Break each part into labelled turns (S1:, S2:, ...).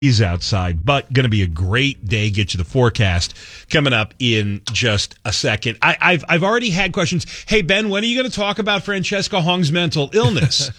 S1: He's outside, but going to be a great day. Get you the forecast coming up in just a second. I've already had questions. Hey, Ben, when are you going to talk about Francesca Hong's mental illness?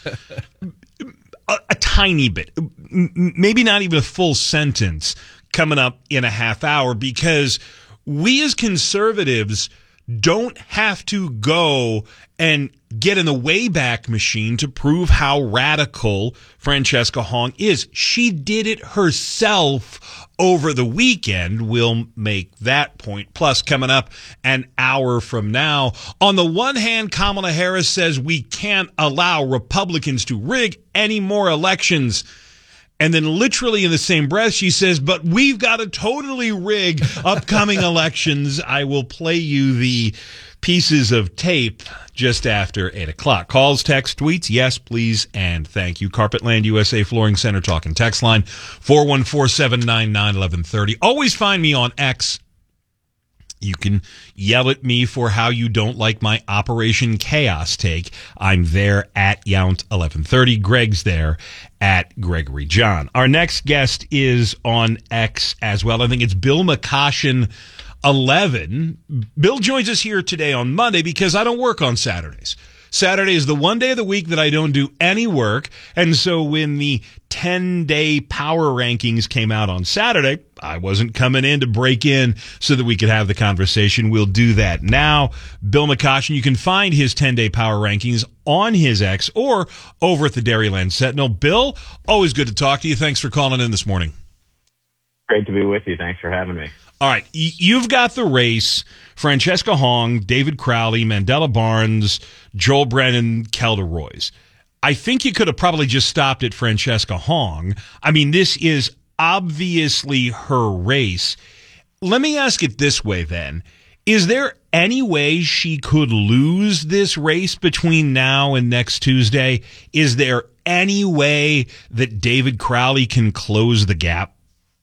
S1: a tiny bit, maybe not even a full sentence coming up in a half hour, because we as conservatives don't have to go and get in the Wayback Machine to prove how radical Francesca Hong is. She did it herself over the weekend. We'll make that point. Plus, coming up an hour from now, on the one hand, Kamala Harris says we can't allow Republicans to rig any more elections. And then literally in the same breath, she says, but we've got to totally rig upcoming elections. I will play you the pieces of tape just after 8 o'clock. Calls, text, tweets, yes, please, and thank you. Carpetland USA Flooring Center talking text line, 414-799-1130. Always find me on X. You can yell at me for how you don't like my Operation Chaos take. I'm there at Yount1130. Greg's there at Gregory John. Our next guest is on X as well. I think it's Bill McCoshen 11. Bill joins us here today on Monday because I don't work on Saturdays. Saturday is the one day of the week that I don't do any work. And so when the 10-day power rankings came out on Saturday, I wasn't coming in to break in so that we could have the conversation. We'll do that now. Bill McCoshen, you can find his 10-day power rankings on his X or over at the Dairyland Sentinel. Bill, always good to talk to you. Thanks for calling in this morning.
S2: Great to be with you. Thanks for having me.
S1: All right. You've got the race: Francesca Hong, David Crowley, Mandela Barnes, Joel Brennan, Kelda Roys. I think you could have probably just stopped at Francesca Hong. I mean, this is obviously her race. Let me ask it this way then. Is there any way she could lose this race between now and next Tuesday? Is there any way that David Crowley can close the gap?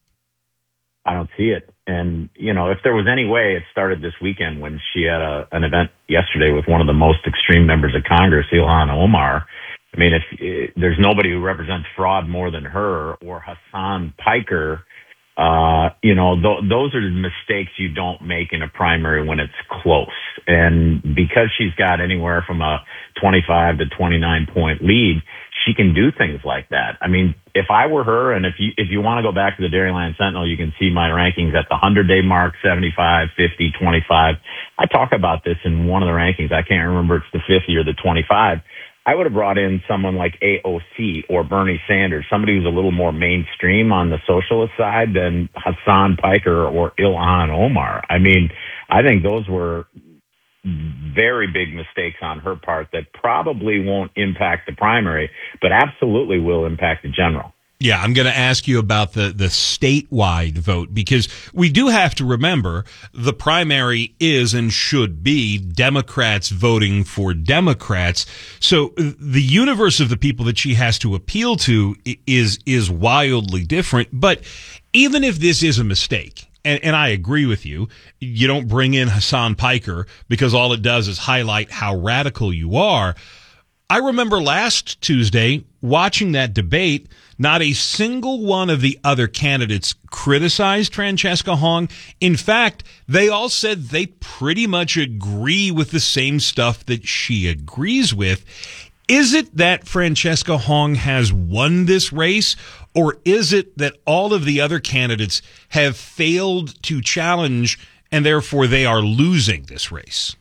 S2: I don't see it. And, you know, if there was any way, it started this weekend when she had an event yesterday with one of the most extreme members of Congress, Ilhan Omar. I mean, if there's nobody who represents fraud more than her, or Hassan Piker, you know, those are the mistakes you don't make in a primary when it's close. And because she's got anywhere from a 25 to 29 point lead, she can do things like that. I mean, if I were her, and if you want to go back to the Dairyland Sentinel, you can see my rankings at the 100-day mark, 75, 50, 25. I talk about this in one of the rankings. I can't remember if it's the 50 or the 25. I would have brought in someone like AOC or Bernie Sanders, somebody who's a little more mainstream on the socialist side than Hassan Piker or Ilhan Omar. I mean, I think those were very big mistakes on her part that probably won't impact the primary, but absolutely will impact the general.
S1: Yeah, I'm going to ask you about the statewide vote, because we do have to remember the primary is and should be Democrats voting for Democrats. So the universe of the people that she has to appeal to is wildly different. But even if this is a mistake, and I agree with you, you don't bring in Hassan Piker because all it does is highlight how radical you are. I remember last Tuesday watching that debate. Not a single one of the other candidates criticized Francesca Hong. In fact, they all said they pretty much agree with the same stuff that she agrees with. Is it that Francesca Hong has won this race, or is it that all of the other candidates have failed to challenge and therefore they are losing this race?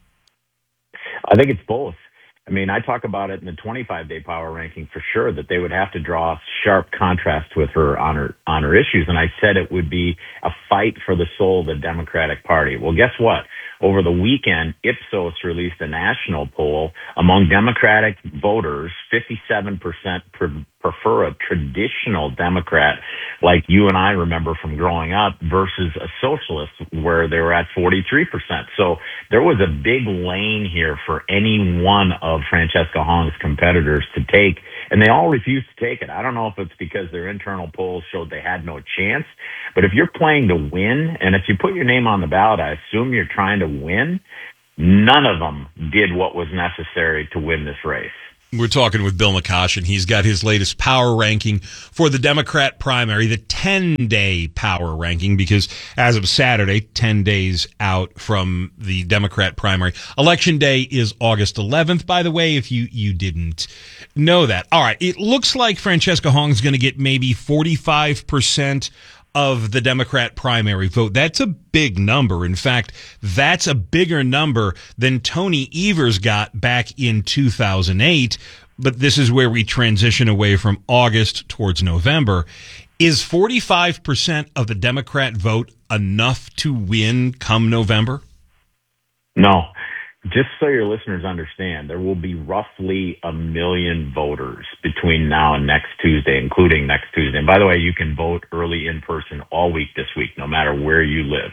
S2: I think it's both. I mean, I talk about it in the 25-day power ranking for sure, that they would have to draw sharp contrast with her on her issues. And I said it would be a fight for the soul of the Democratic Party. Well, guess what? Over the weekend, Ipsos released a national poll. Among Democratic voters, 57% prefer a traditional Democrat like you and I remember from growing up versus a socialist where they were at 43%. So there was a big lane here for any one of Francesca Hong's competitors to take, and they all refused to take it. I don't know if it's because their internal polls showed they had no chance, but if you're playing to win, and if you put your name on the ballot, I assume you're trying to win. None of them did what was necessary to win this race.
S1: We're talking with Bill McCoshen. He's got his latest power ranking for the Democrat primary, the 10-day power ranking, because as of Saturday, 10 days out from the Democrat primary. Election day is August 11th, by the way, if you didn't know that. All right, it looks like Francesca Hong's going to get maybe 45% of the Democrat primary vote. That's a big number. In fact, that's a bigger number than Tony Evers got back in 2008. But this is where we transition away from August towards November. Is 45% of the Democrat vote enough to win come November?
S2: No. Just so your listeners understand, there will be roughly 1 million voters between now and next Tuesday, including next Tuesday. And by the way, you can vote early in person all week this week, no matter where you live.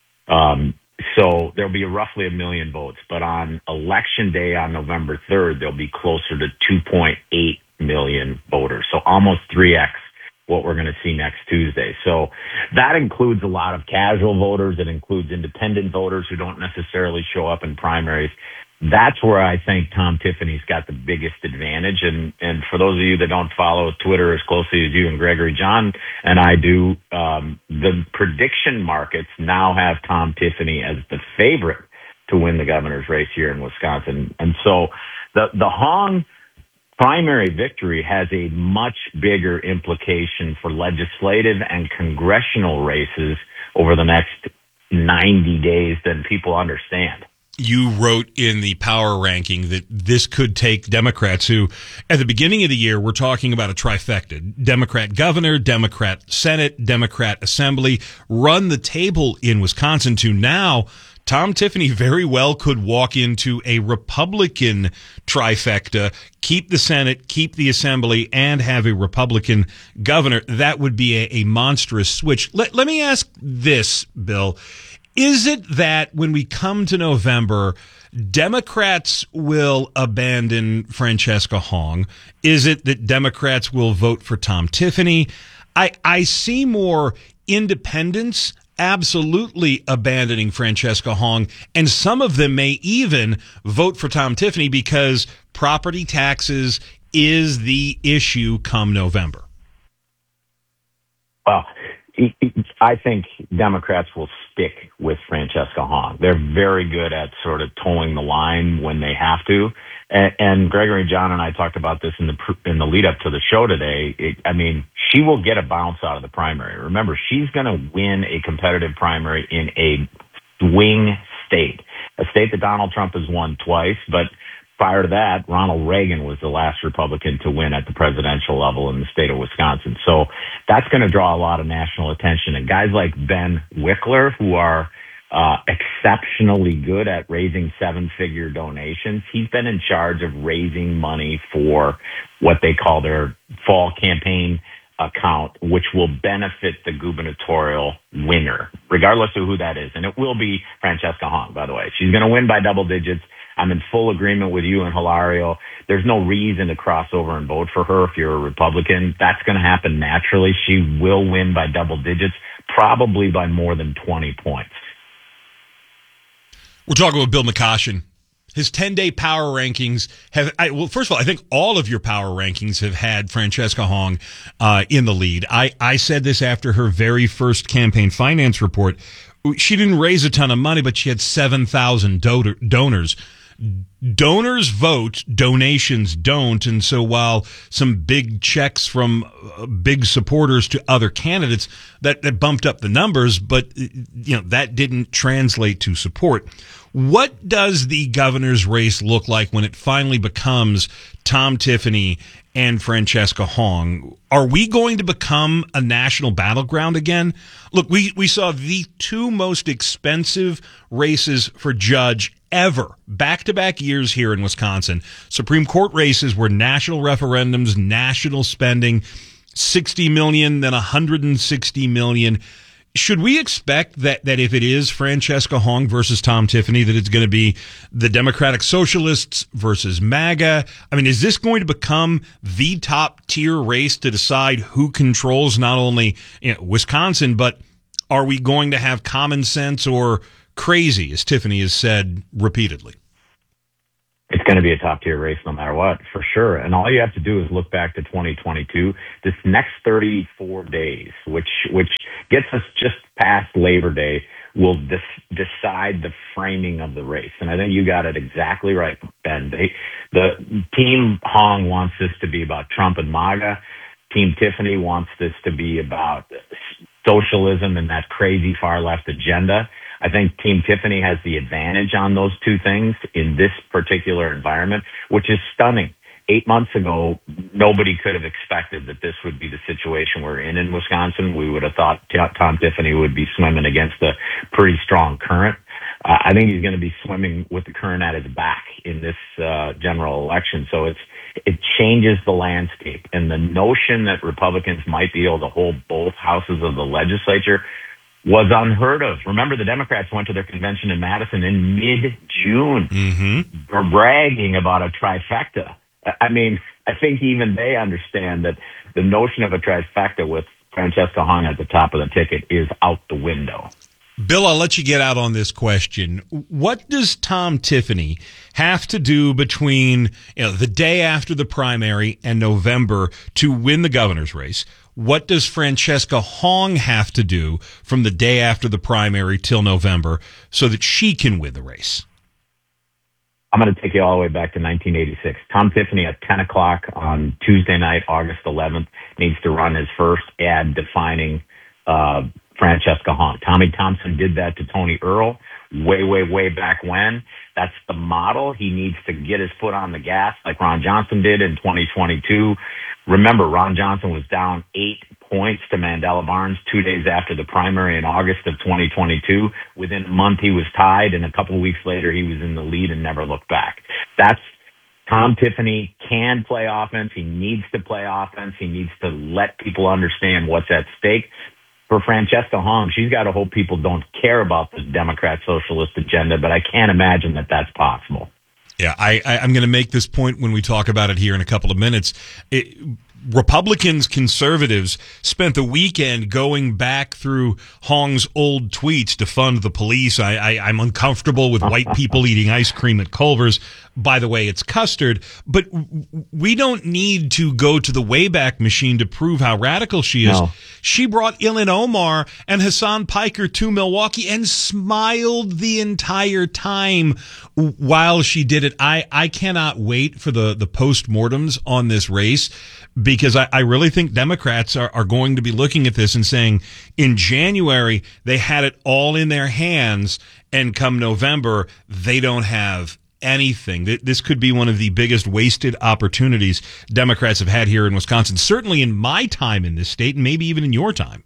S2: So there'll be roughly 1 million votes. But on Election Day on November 3rd, there'll be closer to 2.8 million voters. So almost 3x what we're going to see next Tuesday. So that includes a lot of casual voters. It includes independent voters who don't necessarily show up in primaries. That's where I think Tom Tiffany's got the biggest advantage. And for those of you that don't follow Twitter as closely as you and Gregory John and I do, the prediction markets now have Tom Tiffany as the favorite to win the governor's race here in Wisconsin. And so the Hong primary victory has a much bigger implication for legislative and congressional races over the next 90 days than people understand.
S1: You wrote in the power ranking that this could take Democrats who, at the beginning of the year, were talking about a trifecta. Democrat governor, Democrat Senate, Democrat Assembly, run the table in Wisconsin to now Tom Tiffany very well could walk into a Republican trifecta, keep the Senate, keep the Assembly, and have a Republican governor. That would be a monstrous switch. Let me ask this, Bill. Is it that when we come to November, Democrats will abandon Francesca Hong? Is it that Democrats will vote for Tom Tiffany? I see more independents absolutely abandoning Francesca Hong, and some of them may even vote for Tom Tiffany because property taxes is the issue come November.
S2: Well, I think Democrats will stick with Francesca Hong. They're very good at sort of towing the line when they have to. And Gregory John and I talked about this in the lead up to the show today. She will get a bounce out of the primary. Remember, she's going to win a competitive primary in a swing state, a state that Donald Trump has won twice. But prior to that, Ronald Reagan was the last Republican to win at the presidential level in the state of Wisconsin. So that's going to draw a lot of national attention. And guys like Ben Wickler, who are exceptionally good at raising seven-figure donations. He's been in charge of raising money for what they call their fall campaign account, which will benefit the gubernatorial winner, regardless of who that is. And it will be Francesca Hong, by the way. She's going to win by double digits. I'm in full agreement with you and Hilario. There's no reason to cross over and vote for her if you're a Republican. That's going to happen naturally. She will win by double digits, probably by more than 20 points.
S1: We're talking with Bill McCoshen. His 10-day power rankings first of all, I think all of your power rankings have had Francesca Hong in the lead. I said this after her very first campaign finance report. She didn't raise a ton of money, but she had 7,000 donors. Donors vote, donations don't. And so while some big checks from big supporters to other candidates, that bumped up the numbers, but that didn't translate to support. What does the governor's race look like when it finally becomes Tom Tiffany and Francesca Hong? Are we going to become a national battleground again? Look, we saw the two most expensive races for judge ever, back-to-back years here in Wisconsin. Supreme Court races were national referendums, national spending, $60 million, then $160 million. Should we expect that if it is Francesca Hong versus Tom Tiffany, that it's going to be the Democratic Socialists versus MAGA? I mean, is this going to become the top-tier race to decide who controls not only Wisconsin, but are we going to have common sense or crazy, as Tiffany has said repeatedly?
S2: it's going to be a top tier race no matter what, for sure. And all you have to do is look back to 2022. This next 34 days, which gets us just past Labor Day, will decide the framing of the race. And I think you got it exactly right, Ben. The Team Hong wants this to be about Trump and MAGA. Team Tiffany wants this to be about socialism and that crazy far left agenda. I think Team Tiffany has the advantage on those two things in this particular environment, which is stunning. 8 months ago, nobody could have expected that this would be the situation we're in Wisconsin. We would have thought Tom Tiffany would be swimming against a pretty strong current. I think he's going to be swimming with the current at his back in this general election. So it changes the landscape. And the notion that Republicans might be able to hold both houses of the legislature was unheard of. Remember, the Democrats went to their convention in Madison in mid-June.
S1: Mm-hmm.
S2: They're bragging about a trifecta. I mean, I think even they understand that the notion of a trifecta with Francesca Hong at the top of the ticket is out the window.
S1: Bill, I'll let you get out on this question. What does Tom Tiffany have to do between the day after the primary and November to win the governor's race? What does Francesca Hong have to do from the day after the primary till November so that she can win the race?
S2: I'm going to take you all the way back to 1986. Tom Tiffany at 10 o'clock on Tuesday night, August 11th, needs to run his first ad defining Francesca Hong. Tommy Thompson did that to Tony Earl way back when. That's the model. He needs to get his foot on the gas like Ron Johnson did in 2022. Remember, Ron Johnson was down 8 points to Mandela Barnes 2 days after the primary in August of 2022. Within a month, he was tied, and a couple of weeks later, he was in the lead and never looked back. That's Tom Tiffany can play offense. He needs to play offense. He needs to let people understand what's at stake. For Francesca Hong, she's got to hope people don't care about the Democrat socialist agenda, but I can't imagine that that's possible.
S1: Yeah, I'm going to make this point when we talk about it here in a couple of minutes. Republicans, conservatives spent the weekend going back through Hong's old tweets to fund the police. I'm uncomfortable with white people eating ice cream at Culver's. By the way, it's custard. But we don't need to go to the Wayback Machine to prove how radical she is. No. She brought Ilhan Omar and Hassan Piker to Milwaukee and smiled the entire time while she did it. I cannot wait for the postmortems on this race, because I really think Democrats are going to be looking at this and saying in January they had it all in their hands, and come November they don't have anything. This could be one of the biggest wasted opportunities Democrats have had here in Wisconsin, certainly in my time in this state and maybe even in your time.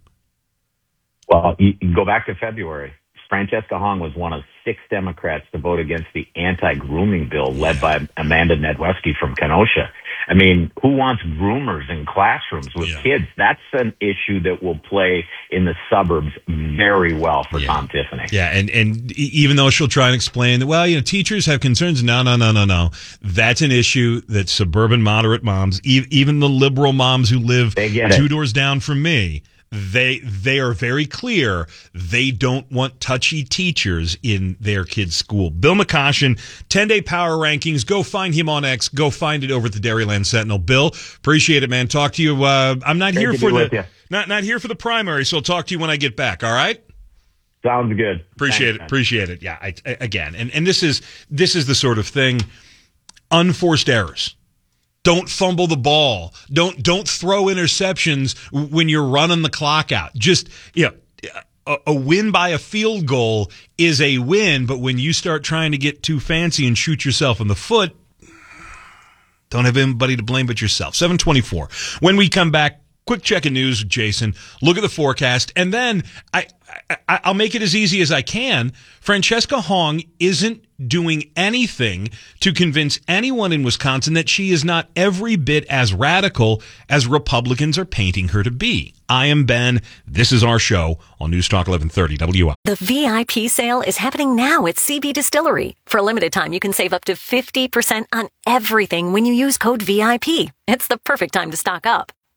S2: Well, you go back to February. Francesca Hong was one of 6 Democrats to vote against the anti-grooming bill led by Amanda Nedwesky from Kenosha. I mean, who wants groomers in classrooms with kids? That's an issue that will play in the suburbs very well for Tom Tiffany.
S1: Yeah, and even though she'll try and explain that, well, teachers have concerns. No. That's an issue that suburban moderate moms, even the liberal moms who live 2 doors down from me, They are very clear. They don't want touchy teachers in their kids' school. Bill McCoshen, 10-day power rankings. Go find him on X. Go find it over at the Dairyland Sentinel. Bill, appreciate it, man. Talk to you. I'm not here for not here for the primary, so I'll talk to you when I get back. All right.
S2: Sounds good.
S1: Appreciate it. Yeah. Again, and this is the sort of thing. Unforced errors. Don't fumble the ball. Don't throw interceptions when you're running the clock out. Just, a win by a field goal is a win, but when you start trying to get too fancy and shoot yourself in the foot, don't have anybody to blame but yourself. 7:24. When we come back, quick check of news with Jason. Look at the forecast, and then I'll make it as easy as I can. Francesca Hong isn't doing anything to convince anyone in Wisconsin that she is not every bit as radical as Republicans are painting her to be. I am Ben. This is our show on News Talk 1130 WI.
S3: The VIP sale is happening now at CB Distillery. For a limited time, you can save up to 50% on everything when you use code VIP. It's the perfect time to stock up.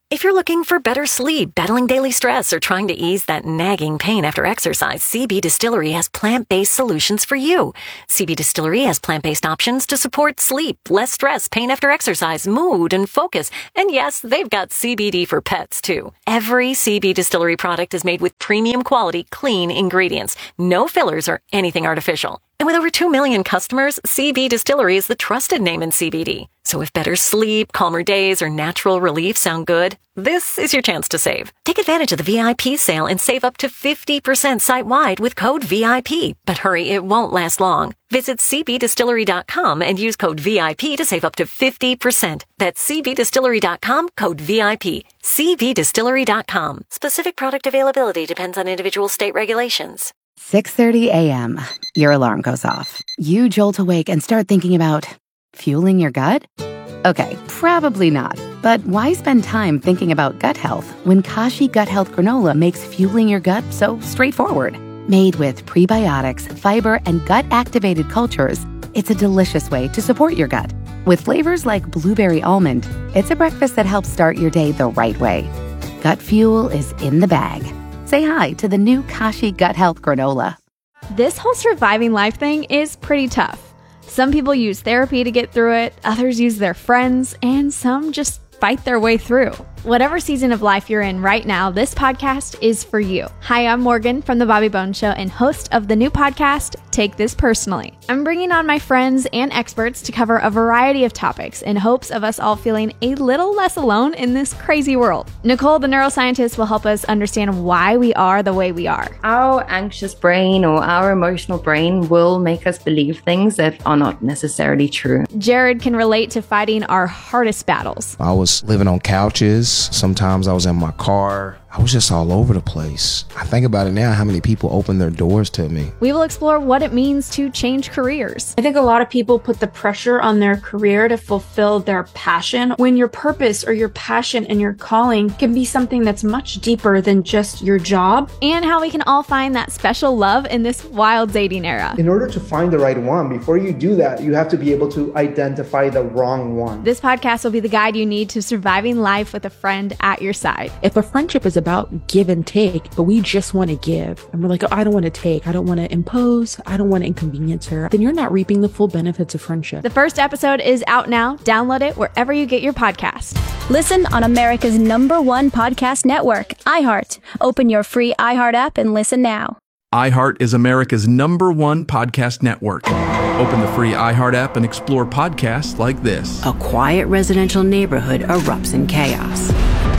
S3: If you're looking for better sleep, battling daily stress, or trying to ease that nagging pain after exercise, CB Distillery has plant-based solutions for you. CB Distillery has plant-based options to support sleep, less stress, pain after exercise, mood, and focus. And yes, they've got CBD for pets, too. Every CB Distillery product is made with premium quality, clean ingredients. No fillers or anything artificial. And with over 2 million customers, CB Distillery is the trusted name in CBD. So if better sleep, calmer days, or natural relief sound good, this is your chance to save. Take advantage of the VIP sale and save up to 50% site-wide with code VIP. But hurry, it won't last long. Visit cbdistillery.com and use code VIP to save up to 50%. That's cbdistillery.com, code VIP. cbdistillery.com. Specific product availability depends on individual state regulations.
S4: 6:30 a.m. Your alarm goes off. You jolt awake and start thinking about fueling your gut? Okay, probably not. But why spend time thinking about gut health when Kashi Gut Health Granola makes fueling your gut so straightforward? Made with prebiotics, fiber, and gut-activated cultures, it's a delicious way to support your gut. With flavors like blueberry almond, it's a breakfast that helps start your day the right way. Gut fuel is in the bag. Say hi to the new Kashi Gut Health Granola.
S5: This whole surviving life thing is pretty tough. Some people use therapy to get through it, others use their friends, and some just fight their way through. Whatever season of life you're in right now, this podcast is for you. Hi, I'm Morgan from The Bobby Bones Show and host of the new podcast, Take This Personally. I'm bringing on my friends and experts to cover a variety of topics in hopes of us all feeling a little less alone in this crazy world. Nicole, the neuroscientist, will help us understand why we are the way we are.
S6: Our anxious brain or our emotional brain will make us believe things that are not necessarily true.
S5: Jared can relate to fighting our hardest battles.
S7: I was living on couches. Sometimes I was in my car. I was just all over the place. I think about it now, how many people opened their doors to me.
S5: We will explore what it means to change careers.
S8: I think a lot of people put the pressure on their career to fulfill their passion, when your purpose or your passion and your calling can be something that's much deeper than just your job.
S5: And how we can all find that special love in this wild dating era.
S9: In order to find the right one, before you do that, you have to be able to identify the wrong one.
S5: This podcast will be the guide you need to surviving life with a friend at your side.
S10: If a friendship is about give and take, but we just want to give, and we're like, oh, I don't want to take, I don't want to impose, I don't want to inconvenience her, then you're not reaping the full benefits of friendship.
S5: The first episode is out now. Download it wherever you get your podcast.
S11: Listen on America's #1 podcast network, iHeart. Open your free iHeart app and listen now.
S12: iHeart is America's #1 podcast network. Open the free iHeart app and explore podcasts like this.
S13: A quiet residential neighborhood erupts in chaos.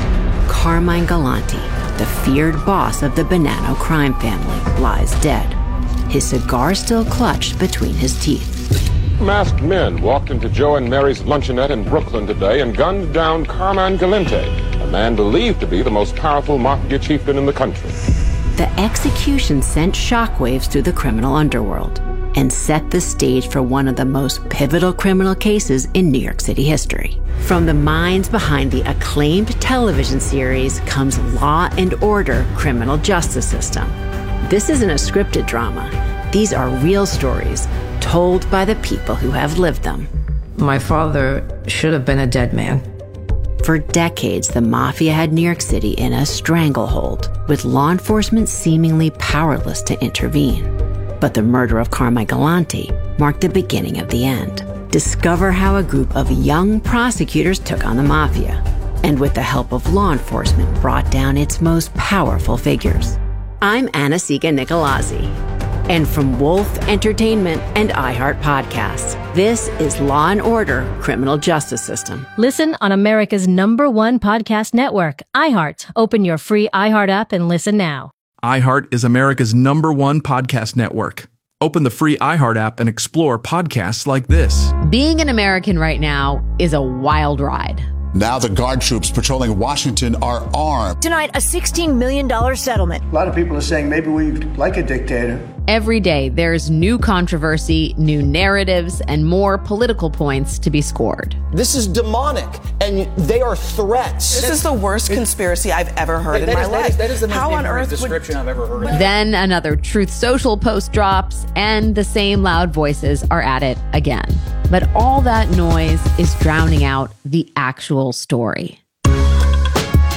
S13: Carmine Galante, the feared boss of the Bonanno crime family, lies dead, his cigar still clutched between his teeth.
S14: Masked men walked into Joe and Mary's luncheonette in Brooklyn today and gunned down Carmine Galante, a man believed to be the most powerful mafia chieftain in the country.
S13: The execution sent shockwaves through the criminal underworld and set the stage for one of the most pivotal criminal cases in New York City history. From the minds behind the acclaimed television series comes Law and Order: Criminal Justice System. This isn't a scripted drama. These are real stories told by the people who have lived them.
S15: My father should have been a dead man.
S13: For decades, the mafia had New York City in a stranglehold, with law enforcement seemingly powerless to intervene. But the murder of Carmine Galante marked the beginning of the end. Discover how a group of young prosecutors took on the mafia, and with the help of law enforcement, brought down its most powerful figures. I'm Anna-Sigga Nicolazzi, and from Wolf Entertainment and iHeart Podcasts, this is Law and Order: Criminal Justice System.
S11: Listen on America's #1 podcast network, iHeart. Open your free iHeart app and listen now.
S12: iHeart is America's #1 podcast network. Open the free iHeart app and explore podcasts like this.
S16: Being an American right now is a wild ride.
S17: Now the guard troops patrolling Washington are armed.
S18: Tonight, a $16 million settlement.
S9: A lot of people are saying maybe we like a dictator.
S16: Every day, there's new controversy, new narratives, and more political points to be scored.
S19: This is demonic, and they are threats.
S20: This is the worst conspiracy I've ever heard in my life.
S19: That is the most ignorant description I've ever heard.
S16: Then another Truth Social post drops, and the same loud voices are at it again. But all that noise is drowning out the actual story.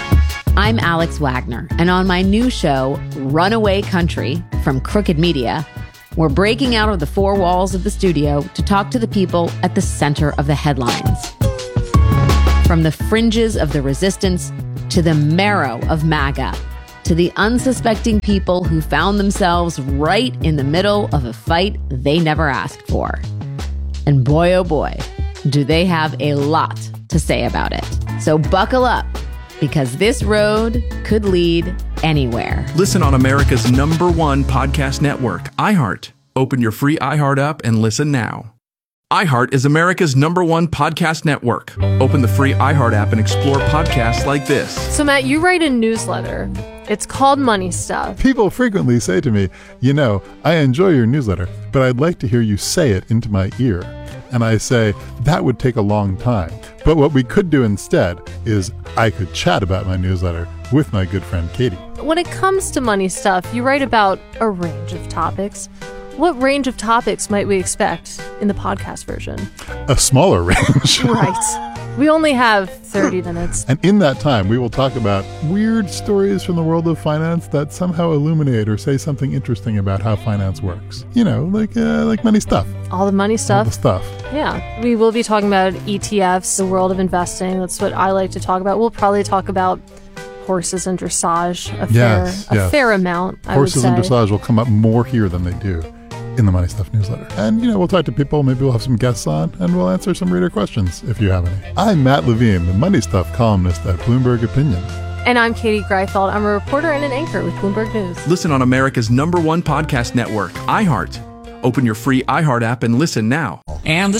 S16: I'm Alex Wagner, and on my new show, Runaway Country, from Crooked Media, we're breaking out of the four walls of the studio to talk to the people at the center of the headlines. From the fringes of the resistance to the marrow of MAGA, to the unsuspecting people who found themselves right in the middle of a fight they never asked for. And boy, oh boy, do they have a lot to say about it. So buckle up, because this road could lead anywhere.
S12: Listen on America's #1 podcast network, iHeart. Open your free iHeart app and listen now. iHeart is America's #1 podcast network. Open the free iHeart app and explore podcasts like this.
S21: So, Matt, you write a newsletter. It's called Money Stuff.
S22: People frequently say to me, you know, I enjoy your newsletter, but I'd like to hear you say it into my ear. And I say, that would take a long time. But what we could do instead is I could chat about my newsletter with my good friend Katie.
S21: When it comes to Money Stuff, you write about a range of topics. What range of topics might we expect in the podcast version?
S22: A smaller range.
S21: Right. We only have 30 minutes.
S22: And in that time, we will talk about weird stories from the world of finance that somehow illuminate or say something interesting about how finance works. You know, like money stuff.
S21: All the money stuff.
S22: All the stuff.
S21: Yeah. We will be talking about ETFs, the world of investing. That's what I like to talk about. We'll probably talk about horses and dressage a fair amount, I would say.
S22: Horses and dressage will come up more here than they do in the Money Stuff newsletter. And, we'll talk to people, maybe we'll have some guests on, and we'll answer some reader questions if you have any. I'm Matt Levine, the Money Stuff columnist at Bloomberg Opinion.
S21: And I'm Katie Greifeld. I'm a reporter and an anchor with Bloomberg News.
S12: Listen on America's #1 podcast network, iHeart. Open your free iHeart app and listen now.
S23: And the